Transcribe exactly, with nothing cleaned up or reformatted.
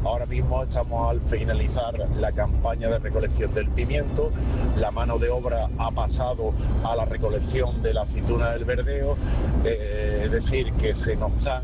Ahora mismo estamos al finalizar la campaña de recolección del pimiento, la mano de obra ha pasado a la recolección de la aceituna del verdeo, eh, es decir, que se nos están